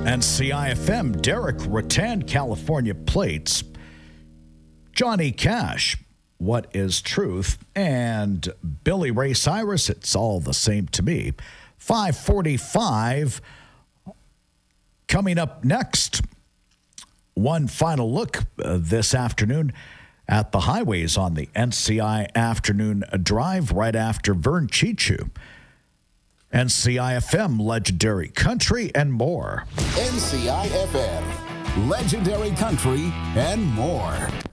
And CIFM, Derek Rattan, California Plates, Johnny Cash, What is Truth, and Billy Ray Cyrus, It's All the Same to Me. 5:45 coming up next. One final look this afternoon at the highways on the NCI Afternoon Drive right after Vern Chichu. NCIFM, Legendary Country, and more. NCIFM, Legendary Country, and more.